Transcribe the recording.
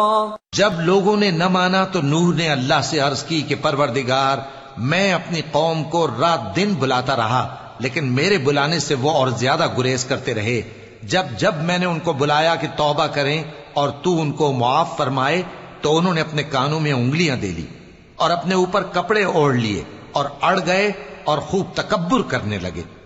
जब लोगों ने न माना तो नूह ने अल्लाह से अर्ज की कि परवरदिगार, मैं अपनी कौम को रात दिन बुलाता रहा, लेकिन मेरे बुलाने से वो और ज्यादा गुरेज करते रहे। जब जब मैंने उनको बुलाया कि तौबा करें और तू उनको मुआफ फरमाए, तो उन्होंने अपने कानों में उंगलियां दे ली और अपने ऊपर कपड़े ओढ़ लिए और अड़ गए और खूब तकब्बुर करने लगे।